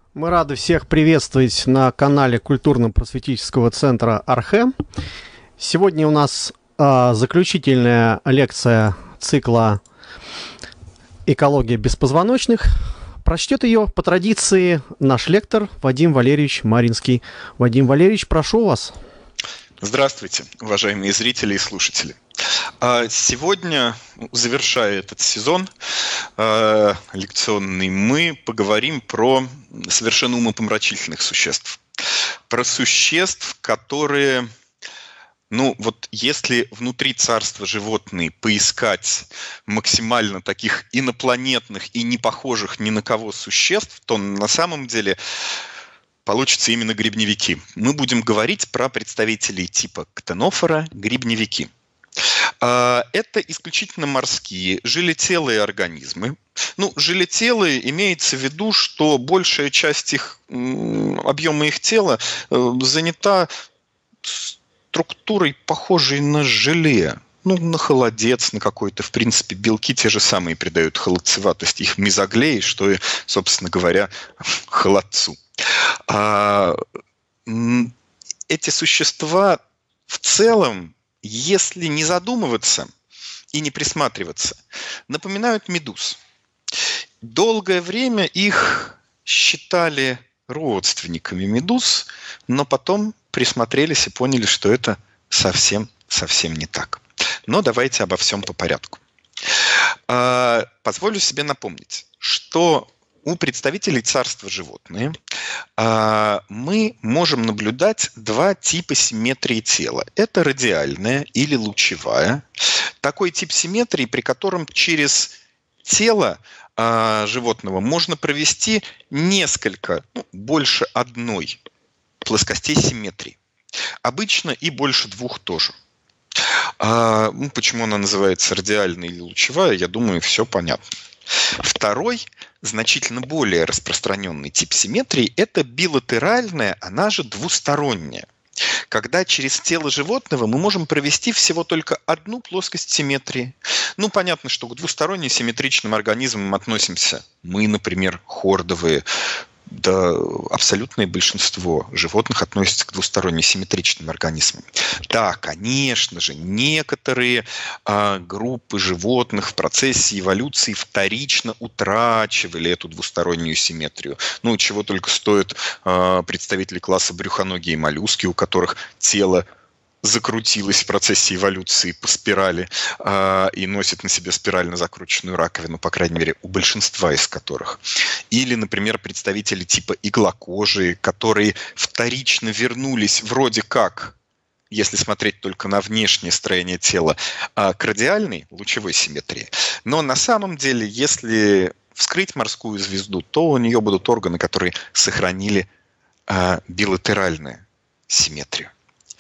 Мы рады всех приветствовать на канале культурно-просветительского центра «Архэ». Сегодня у нас заключительная лекция цикла «Экология беспозвоночных». Прочтет ее по традиции наш лектор Вадим Валерьевич Маринский. Вадим Валерьевич, прошу вас. Здравствуйте, уважаемые зрители и слушатели. Сегодня, завершая этот сезон лекционный, мы поговорим про совершенно умопомрачительных существ. Про существ, которые, если внутри царства животных поискать максимально таких инопланетных и не похожих ни на кого существ, то на самом деле получатся именно грибневики. Мы будем говорить про представителей типа ктенофора, грибневики. Это исключительно морские, жилетелые организмы. Жилетелые имеется в виду, что большая часть объема их тела занята структурой, похожей на желе. На холодец, на какой-то, в принципе, белки те же самые придают холодцеватость их мезоглеи, что и, собственно говоря, холодцу. Эти существа в целом, если не задумываться и не присматриваться, напоминают медуз. Долгое время их считали родственниками медуз, но потом присмотрелись и поняли, что это совсем не так. Но давайте обо всем по порядку. Позволю себе напомнить, что у представителей царства животные мы можем наблюдать два типа симметрии тела. Это радиальная или лучевая. Такой тип симметрии, при котором через тело животного можно провести несколько, больше одной плоскостей симметрии. Обычно и больше двух тоже. Почему она называется радиальная или лучевая, я думаю, все понятно. Второй, значительно более распространенный тип симметрии – это билатеральная, она же двусторонняя. Когда через тело животного мы можем провести всего только одну плоскость симметрии. Понятно, что к двусторонне симметричным организмам относимся мы, например, хордовые. Да, абсолютное большинство животных относятся к двусторонне симметричным организмам. Да, конечно же, некоторые группы животных в процессе эволюции вторично утрачивали эту двустороннюю симметрию. Чего только стоят представители класса брюхоногие моллюски, у которых тело закрутилась в процессе эволюции по спирали и носит на себе спирально закрученную раковину, по крайней мере, у большинства из которых. Или, например, представители типа иглокожие, которые вторично вернулись вроде как, если смотреть только на внешнее строение тела, к радиальной, лучевой симметрии. Но на самом деле, если вскрыть морскую звезду, то у нее будут органы, которые сохранили билатеральную симметрию.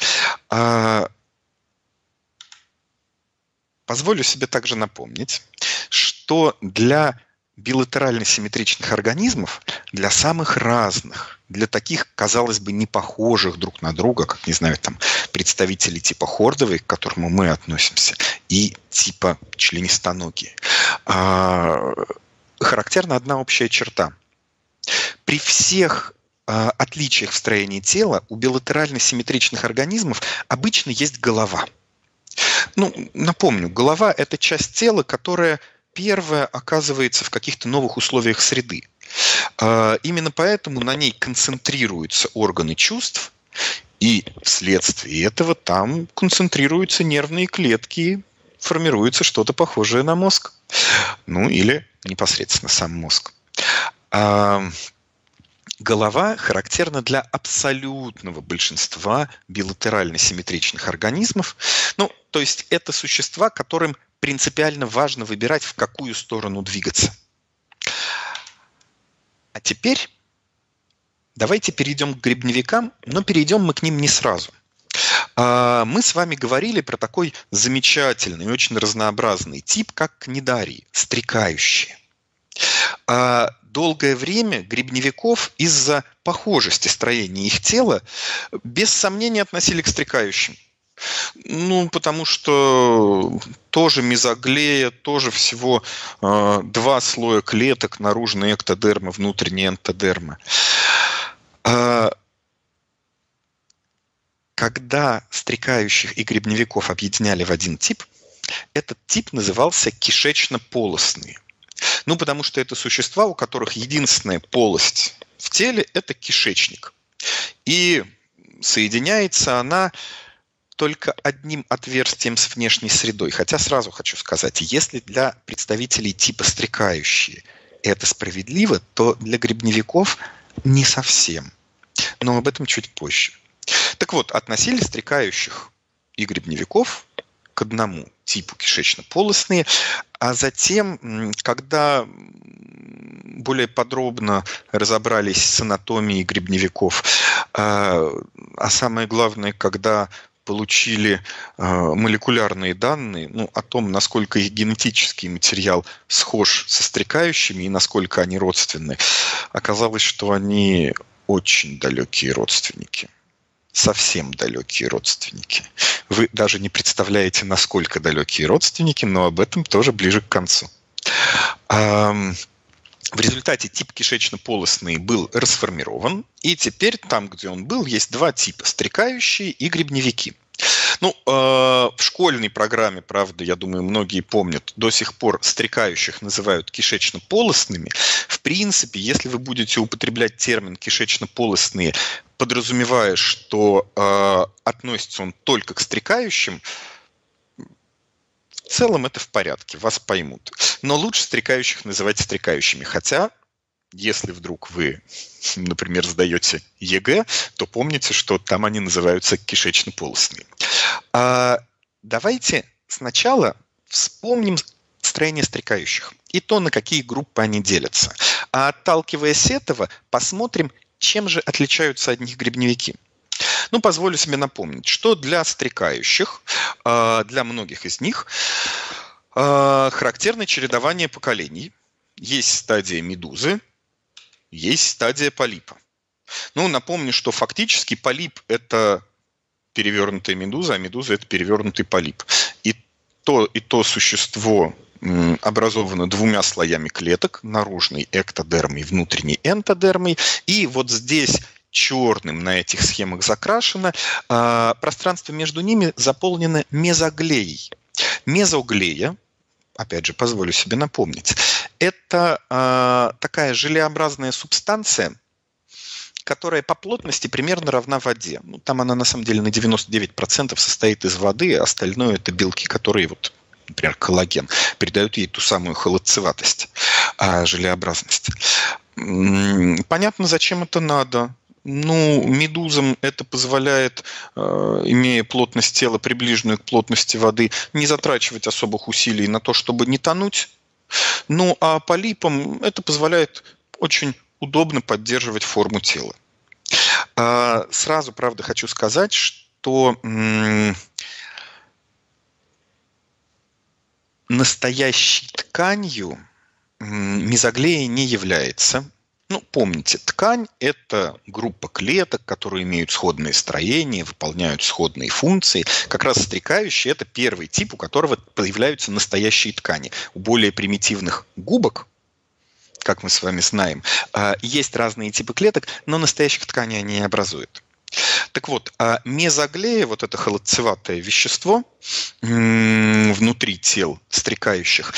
Позволю себе также напомнить, что для билатерально-симметричных организмов, для самых разных, для таких, казалось бы, не похожих друг на друга, как, представители типа хордовой, к которому мы относимся, и типа членистоногие, характерна одна общая черта. При всех отличиях в строении тела у билатерально-симметричных организмов обычно есть голова. Напомню, голова – это часть тела, которая первая оказывается в каких-то новых условиях среды. Именно поэтому на ней концентрируются органы чувств, и вследствие этого там концентрируются нервные клетки, формируется что-то похожее на мозг. Или непосредственно сам мозг. Голова характерна для абсолютного большинства билатерально-симметричных организмов. То есть это существа, которым принципиально важно выбирать, в какую сторону двигаться. А теперь давайте перейдем к грибневикам, но перейдем мы к ним не сразу. Мы с вами говорили про такой замечательный и очень разнообразный тип, как книдарии, стрекающие. Долгое время грибневиков из-за похожести строения их тела без сомнения относили к стрекающим. Потому что тоже мезоглея, тоже всего два слоя клеток, наружная эктодерма, внутренняя энтодерма. Когда стрекающих и грибневиков объединяли в один тип, этот тип назывался кишечно-полостные. Ну, потому что это существа, у которых единственная полость в теле – это кишечник. И соединяется она только одним отверстием с внешней средой. Хотя сразу хочу сказать, если для представителей типа стрекающие это справедливо, то для грибневиков не совсем. Но об этом чуть позже. Так вот, относили стрекающих и грибневиков к одному типу кишечно-полостные, а затем, когда более подробно разобрались с анатомией грибневиков, а самое главное, когда получили молекулярные данные, ну, о том, насколько их генетический материал схож со стрекающими и насколько они родственны, оказалось, что они очень далекие родственники. Совсем далекие родственники. Вы даже не представляете, насколько далекие родственники, но об этом тоже ближе к концу. В результате тип кишечно-полостный был расформирован, и теперь там, где он был, есть два типа – стрекающие и грибневики. Ну, в школьной программе, правда, я думаю, многие помнят, до сих пор стрекающих называют кишечно-полостными. В принципе, если вы будете употреблять термин кишечно-полостные, подразумевая, что относится он только к стрекающим, в целом это в порядке, вас поймут. Но лучше стрекающих называть стрекающими. Хотя, если вдруг вы, например, сдаете ЕГЭ, то помните, что там они называются кишечно-полостные. Давайте сначала вспомним строение стрекающих и то, на какие группы они делятся. А отталкиваясь от этого, посмотрим, чем же отличаются от них грибневики. Ну, позволю себе напомнить, что для стрекающих, для многих из них, характерно чередование поколений. Есть стадия медузы, есть стадия полипа. Ну, напомню, что фактически полип – это перевернутая медуза, а медуза – это перевернутый полип. И то существо образовано двумя слоями клеток, наружной эктодермой, внутренней энтодермой. И вот здесь черным на этих схемах закрашено, пространство между ними заполнено мезоглеей. Мезоглея, опять же, позволю себе напомнить, это такая желеобразная субстанция, которая по плотности примерно равна воде. Ну, там она на самом деле на 99% состоит из воды, а остальное это белки, которые, вот, например, коллаген, придают ей ту самую холодцеватость, желеобразность. Понятно, зачем это надо. Ну, медузам это позволяет, имея плотность тела, приближенную к плотности воды, не затрачивать особых усилий на то, чтобы не тонуть. Ну, а полипам это позволяет очень удобно поддерживать форму тела. Сразу, правда, хочу сказать, что настоящей тканью мезоглея не является. Ну, помните, ткань – это группа клеток, которые имеют сходные строения, выполняют сходные функции. Как раз стрекающий – это первый тип, у которого появляются настоящие ткани. У более примитивных губок, как мы с вами знаем, есть разные типы клеток, но настоящих тканей они не образуют. Так вот, мезоглея, вот это холодцеватое вещество внутри тел стрекающих,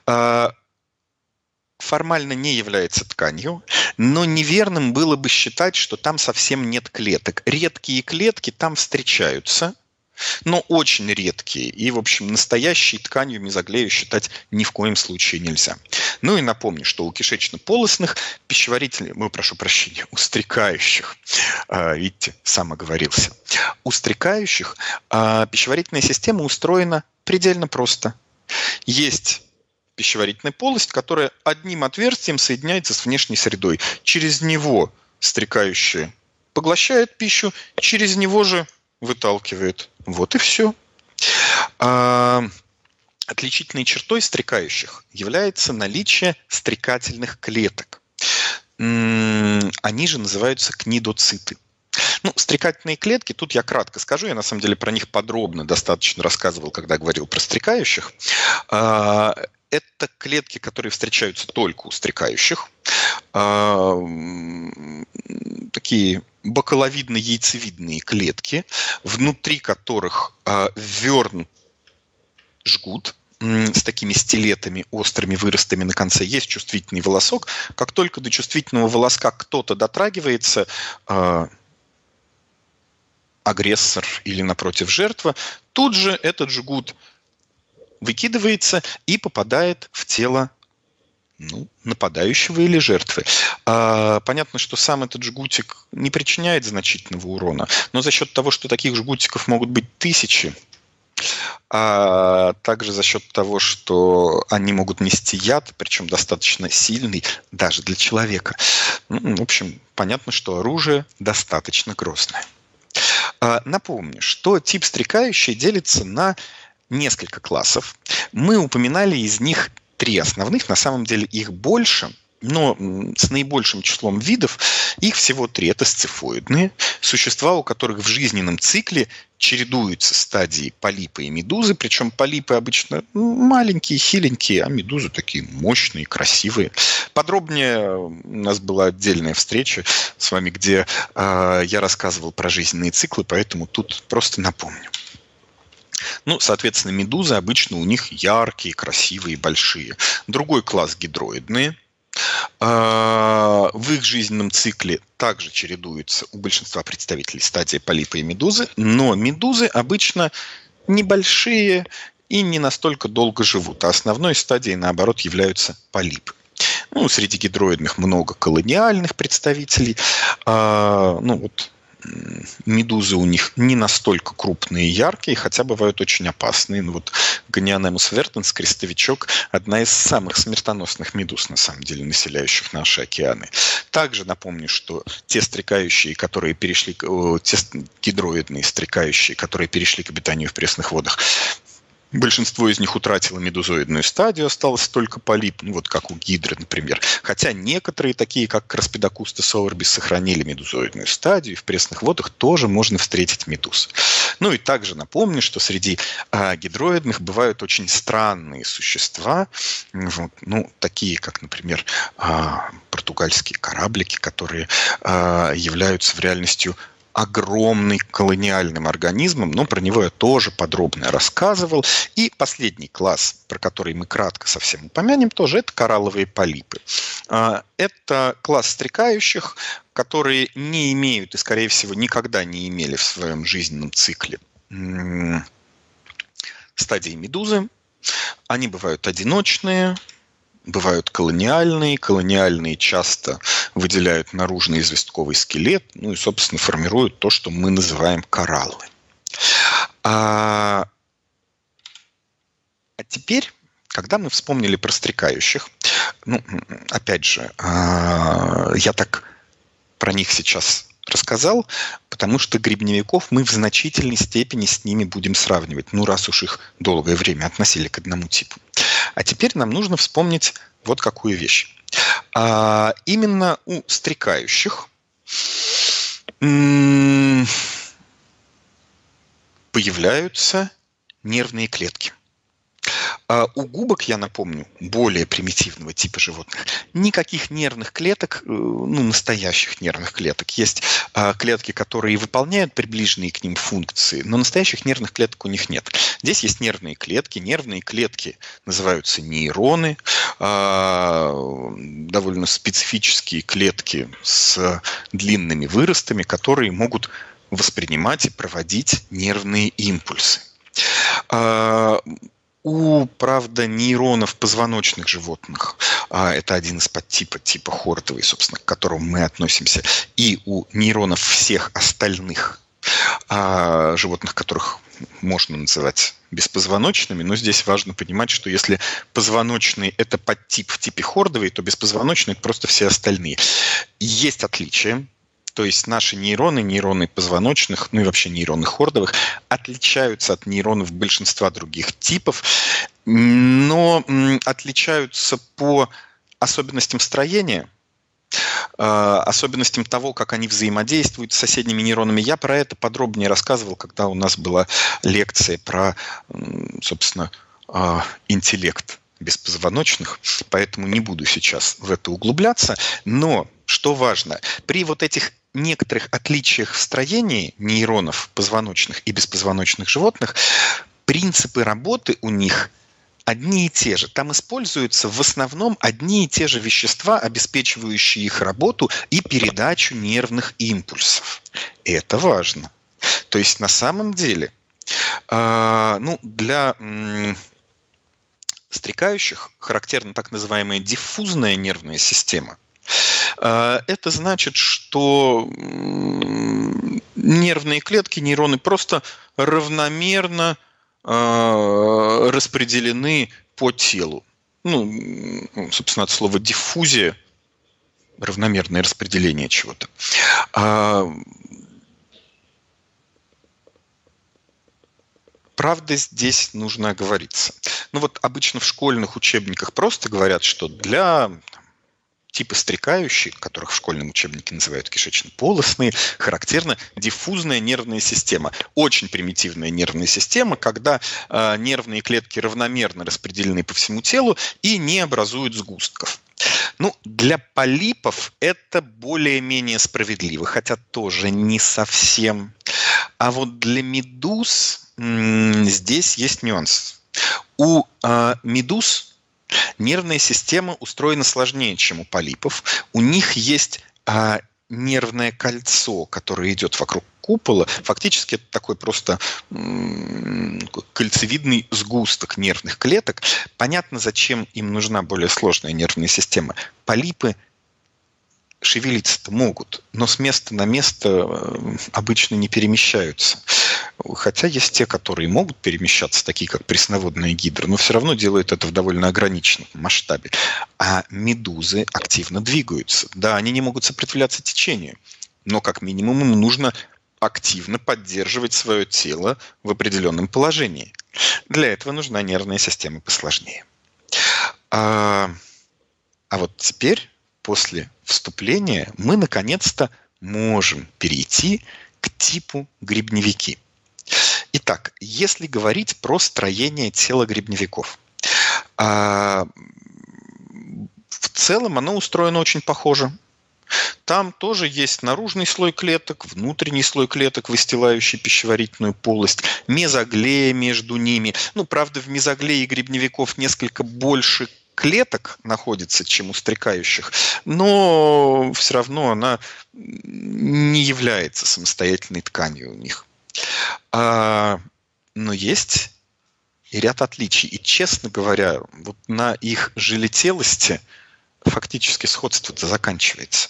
формально не является тканью, но неверным было бы считать, что там совсем нет клеток. Редкие клетки там встречаются, но очень редкие. И, в общем, настоящей тканью мезоглею считать ни в коем случае нельзя. Ну и напомню, что у кишечно-полостных пищеварительных, прошу прощения, у стрекающих, видите, сам оговорился, у стрекающих пищеварительная система устроена предельно просто. Есть пищеварительная полость, которая одним отверстием соединяется с внешней средой. Через него стрекающие поглощает пищу, через него же выталкивает. Вот и все. Отличительной чертой стрекающих является наличие стрекательных клеток. Они же называются книдоциты. Ну, стрекательные клетки, тут я кратко скажу, я на самом деле про них подробно достаточно рассказывал, когда говорил про стрекающих. Это клетки, которые встречаются только у стрекающих. Такие такие бокаловидно-яйцевидные клетки, внутри которых ввернут жгут с такими стилетами, острыми выростами на конце. Есть чувствительный волосок. Как только до чувствительного волоска кто-то дотрагивается, агрессор или, напротив, жертва, тут же этот жгут выкидывается и попадает в тело нападающего или жертвы. Понятно, что сам этот жгутик не причиняет значительного урона, но за счет того, что таких жгутиков могут быть тысячи, а также за счет того, что они могут нести яд, причем достаточно сильный даже для человека. В общем, понятно, что оружие достаточно грозное. Напомню, что тип стрекающий делится на несколько классов. Мы упоминали из них 3 основных, на самом деле их больше, но с наибольшим числом видов. Их всего 3. Это сцифоидные, существа, у которых в жизненном цикле чередуются стадии полипы и медузы, причем полипы обычно маленькие, хиленькие, а медузы такие мощные, красивые. Подробнее у нас была отдельная встреча с вами, где я рассказывал про жизненные циклы, поэтому тут просто напомню. Соответственно, медузы обычно у них яркие, красивые, большие. Другой класс — гидроидные. В их жизненном цикле также чередуются у большинства представителей стадии полипа и медузы, но медузы обычно небольшие и не настолько долго живут, а основной стадией, наоборот, являются полипы. Среди гидроидных много колониальных представителей. Медузы у них не настолько крупные и яркие, хотя бывают очень опасные. Гонианемус вертенс, крестовичок, одна из самых смертоносных медуз, на самом деле, населяющих наши океаны. Также напомню, что те стрекающие, те гидроидные стрекающие, которые перешли к обитанию в пресных водах, большинство из них утратило медузоидную стадию, осталось только полип, как у гидры, например. Хотя некоторые, такие как Краспедокустес орбис, сохранили медузоидную стадию, и в пресных водах тоже можно встретить медуз. И также напомню, что среди гидроидных бывают очень странные существа, такие как, например, португальские кораблики, которые являются в реальности огромным колониальным организмом, но про него я тоже подробно рассказывал. И последний класс, про который мы кратко совсем упомянем тоже, это коралловые полипы. Это класс стрекающих, которые не имеют и, скорее всего, никогда не имели в своем жизненном цикле стадии медузы. Они бывают одиночные, бывают колониальные. Колониальные часто выделяют наружный известковый скелет, и, собственно, формируют то, что мы называем кораллы. А теперь, когда мы вспомнили про стрекающих, опять же, я так про них сейчас рассказал, потому что грибневиков мы в значительной степени с ними будем сравнивать, раз уж их долгое время относили к одному типу. А теперь нам нужно вспомнить вот какую вещь. Именно у стрекающих появляются нервные клетки. У губок, я напомню, более примитивного типа животных, никаких нервных клеток, настоящих нервных клеток. Есть клетки, которые выполняют приближенные к ним функции, но настоящих нервных клеток у них нет. Здесь есть нервные клетки. Нервные клетки называются нейроны, довольно специфические клетки с длинными выростами, которые могут воспринимать и проводить нервные импульсы. Правда, нейронов позвоночных животных, это один из подтипов типа хордовый, собственно, к которому мы относимся, и у нейронов всех остальных животных, которых можно называть беспозвоночными, но здесь важно понимать, что если позвоночный – это подтип в типе хордовый, то беспозвоночные – это просто все остальные. Есть отличия. То есть наши нейроны позвоночных, и вообще нейроны хордовых, отличаются от нейронов большинства других типов, но отличаются по особенностям строения, особенностям того, как они взаимодействуют с соседними нейронами. Я про это подробнее рассказывал, когда у нас была лекция про, собственно, интеллект беспозвоночных, поэтому не буду сейчас в это углубляться. Но, что важно, при вот этих некоторых отличиях в строении нейронов позвоночных и беспозвоночных животных принципы работы у них одни и те же. Там используются в основном одни и те же вещества, обеспечивающие их работу и передачу нервных импульсов. Это важно. То есть на самом деле для стрекающих характерна так называемая диффузная нервная система. Это значит, что нервные клетки, нейроны просто равномерно распределены по телу. Собственно, от слова диффузия, равномерное распределение чего-то. Правда, здесь нужно оговориться. Обычно в школьных учебниках просто говорят, что для типа стрекающих, которых в школьном учебнике называют кишечно-полостные, характерна диффузная нервная система. Очень примитивная нервная система, когда нервные клетки равномерно распределены по всему телу и не образуют сгустков. Для полипов это более-менее справедливо, хотя тоже не совсем. А вот для медуз здесь есть нюанс. У медуз нервная система устроена сложнее, чем у полипов. У них есть нервное кольцо, которое идет вокруг купола. Фактически это такой просто кольцевидный сгусток нервных клеток. Понятно, зачем им нужна более сложная нервная система. Полипы шевелиться-то могут, но с места на место обычно не перемещаются. Хотя есть те, которые могут перемещаться, такие как пресноводная гидра, но все равно делают это в довольно ограниченном масштабе. А медузы активно двигаются. Да, они не могут сопротивляться течению, но как минимум им нужно активно поддерживать свое тело в определенном положении. Для этого нужна нервная система посложнее. А вот теперь, после вступления, мы наконец-то можем перейти к типу грибневики. Итак, если говорить про строение тела грибневиков, в целом оно устроено очень похоже. Там тоже есть наружный слой клеток, внутренний слой клеток, выстилающий пищеварительную полость, мезоглея между ними. Правда, в мезоглее грибневиков несколько больше клеток находится, чем у стрекающих, но все равно она не является самостоятельной тканью у них. Но есть и ряд отличий. И, честно говоря, вот на их желетелости фактически сходство-то заканчивается.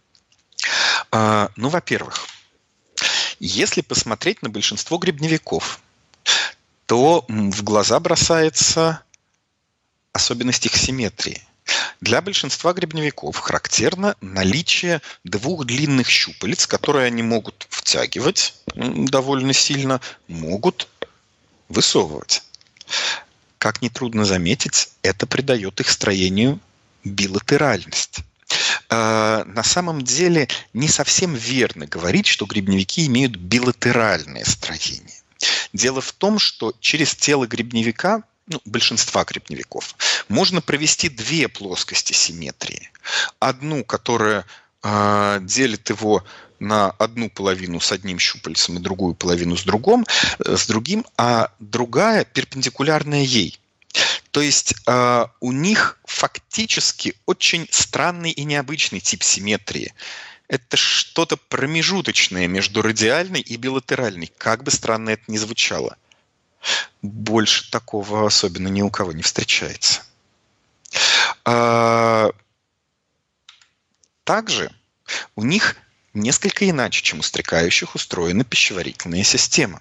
Во-первых, если посмотреть на большинство грибневиков, то в глаза бросается особенность их симметрии. Для большинства грибневиков характерно наличие двух длинных щупалец, которые они могут втягивать довольно сильно, могут высовывать. Как нетрудно заметить, это придает их строению билатеральность. На самом деле не совсем верно говорить, что грибневики имеют билатеральное строение. Дело в том, что через тело грибневика, большинства грибневиков, можно провести две плоскости симметрии. Одну, которая делит его на одну половину с одним щупальцем и другую половину с другим, а другая перпендикулярная ей. То есть у них фактически очень странный и необычный тип симметрии. Это что-то промежуточное между радиальной и билатеральной, как бы странно это ни звучало. Больше такого особенно ни у кого не встречается. Также у них несколько иначе, чем у стрекающих, устроена пищеварительная система.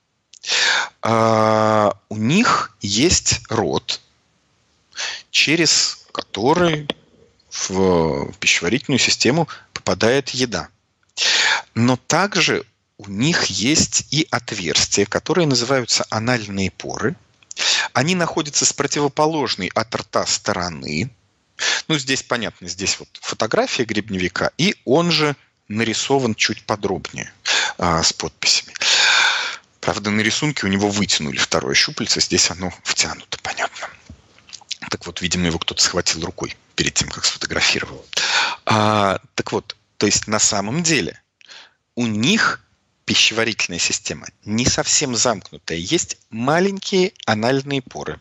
У них есть рот, через который в пищеварительную систему попадает еда. Но также у них есть и отверстия, которые называются анальные поры. Они находятся с противоположной от рта стороны. Здесь понятно, здесь вот фотография грибневика, и он же нарисован чуть подробнее с подписями. Правда, на рисунке у него вытянули второе щупальце, здесь оно втянуто, понятно. Так вот, видимо, его кто-то схватил рукой перед тем, как сфотографировал. Так вот, то есть на самом деле у них пищеварительная система не совсем замкнутая. Есть маленькие анальные поры.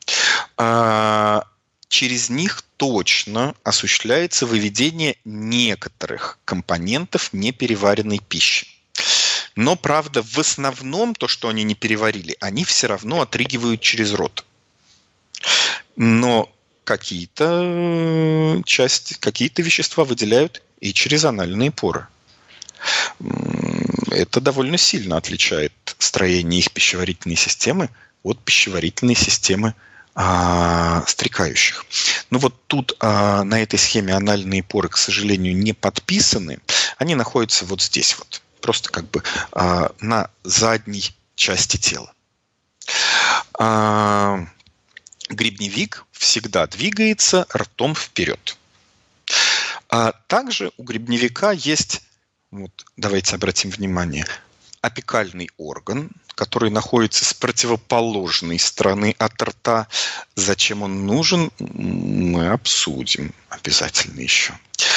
Через них точно осуществляется выведение некоторых компонентов непереваренной пищи. Но, правда, в основном то, что они не переварили, они все равно отрыгивают через рот. Но какие-то вещества выделяют и через анальные поры. Это довольно сильно отличает строение их пищеварительной системы от пищеварительной системы стрекающих. Но вот тут на этой схеме анальные поры, к сожалению, не подписаны. Они находятся вот здесь вот, просто как бы на задней части тела. Грибневик всегда двигается ртом вперед. Также у грибневика есть, вот, давайте обратим внимание, апикальный орган, который находится с противоположной стороны от рта. Зачем он нужен, мы обсудим обязательно еще.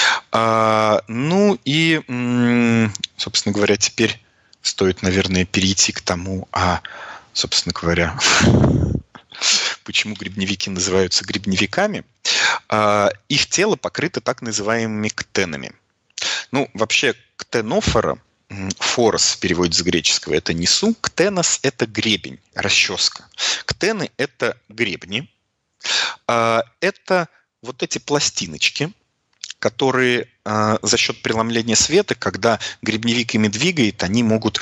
Ну и, собственно говоря, теперь стоит, наверное, перейти к тому, собственно говоря, почему грибневики называются грибневиками. Их тело покрыто так называемыми ктенами. Ну, вообще, ктенофора, форос в переводе с греческого, это несу, ктенос – это гребень, расческа. Ктены – это гребни. Это вот эти пластиночки, которые за счет преломления света, когда грибневик ими двигает, они могут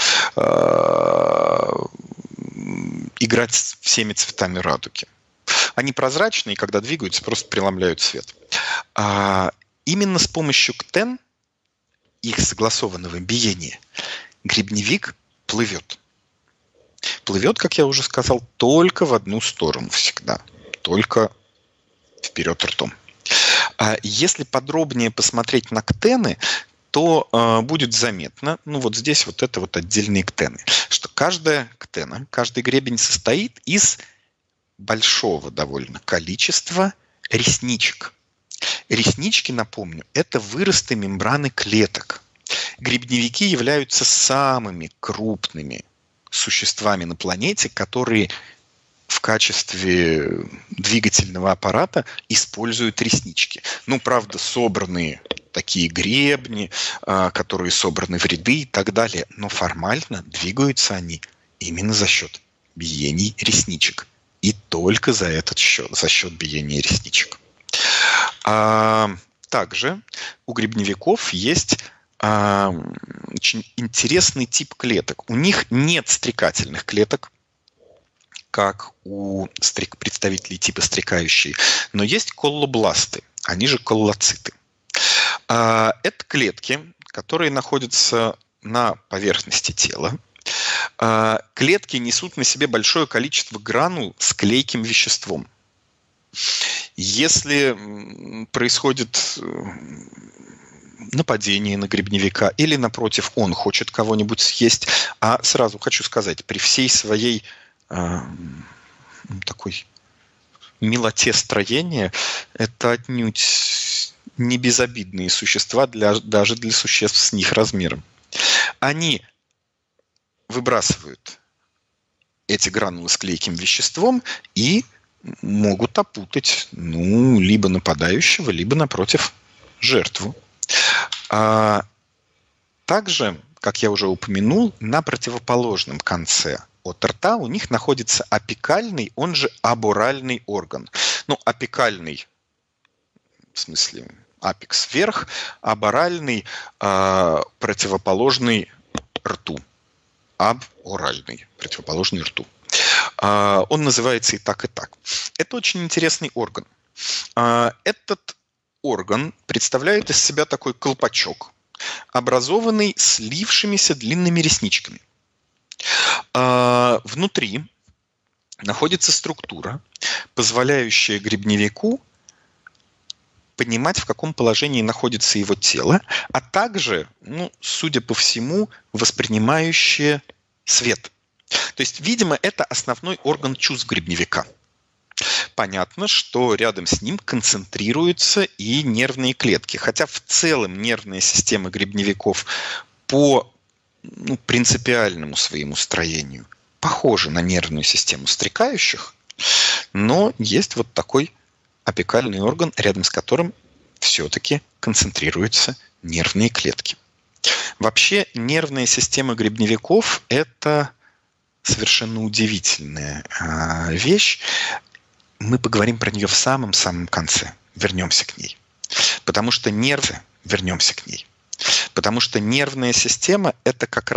играть всеми цветами радуги. Они прозрачные, и когда двигаются, просто преломляют свет. Именно с помощью ктен, их согласованного биения, грибневик плывет. Плывет, как я уже сказал, только в одну сторону всегда. Только вперед ртом. Если подробнее посмотреть на ктены, то будет заметно, ну вот здесь вот это вот отдельные ктены, что каждая ктена, каждый гребень состоит из большого довольно количества ресничек. Реснички, напомню, это выросты мембраны клеток. Грибневики являются самыми крупными существами на планете, которые в качестве двигательного аппарата используют реснички. Ну, правда, собранные такие гребни, которые собраны в ряды и так далее. Но формально двигаются они именно за счет биений ресничек. И только за этот счет, за счет биения ресничек. Также у грибневиков есть очень интересный тип клеток. У них нет стрекательных клеток, как у представителей типа стрекающие, но есть коллобласты, они же коллоциты. Это клетки, которые находятся на поверхности тела. Клетки несут на себе большое количество гранул с клейким веществом. Если происходит нападение на грибневика или, напротив, он хочет кого-нибудь съесть, сразу хочу сказать, при всей своей такой милоте строения, это отнюдь не безобидные существа даже для существ с них размером. Они выбрасывают эти гранулы с клейким веществом и могут опутать, либо нападающего, либо, напротив, жертву. Также, как я уже упомянул, на противоположном конце от рта у них находится апикальный, он же аборальный орган. Апикальный, в смысле, апекс вверх, аборальный, противоположный рту. Аборальный, противоположный рту. Он называется и так, и так. Это очень интересный орган. Этот орган представляет из себя такой колпачок, образованный слившимися длинными ресничками. Внутри находится структура, позволяющая грибневику понимать, в каком положении находится его тело, а также, судя по всему, воспринимающая свет. То есть, видимо, это основной орган чувств грибневика. Понятно, что рядом с ним концентрируются и нервные клетки. Хотя в целом нервная система грибневиков по принципиальному своему строению похожа на нервную систему стрекающих, но есть вот такой апикальный орган, рядом с которым все-таки концентрируются нервные клетки. Вообще, нервная система грибневиков – это совершенно удивительная вещь. Мы поговорим про нее в самом-самом конце. Вернемся к ней. Потому что нервная система – это как